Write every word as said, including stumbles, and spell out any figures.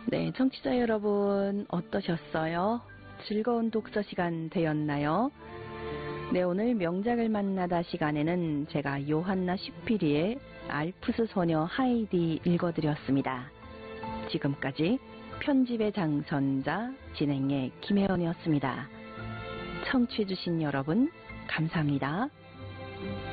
네, 청취자 여러분 어떠셨어요? 즐거운 독서 시간 되었나요? 네, 오늘 명작을 만나다 시간에는 제가 요한나 시피리의 알프스 소녀 하이디 읽어드렸습니다. 지금까지 편집의 장선자, 진행의 김혜원이었습니다. 청취해주신 여러분 감사합니다.